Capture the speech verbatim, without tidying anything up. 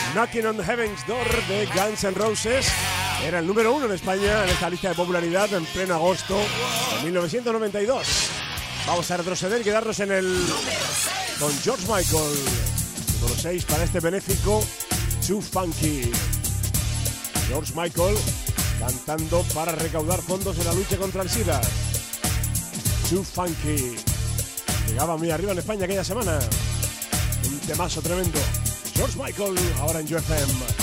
Knocking on Heaven's Door de Guns N' Roses era el número uno en España en esta lista de popularidad en pleno agosto de mil novecientos noventa y dos. Vamos a retroceder y quedarnos en el con George Michael, número seis para este benéfico Too Funky. George Michael cantando para recaudar fondos en la lucha contra el SIDA. Too Funky llegaba muy arriba en España aquella semana, un temazo tremendo. George Michael ahora en U F M.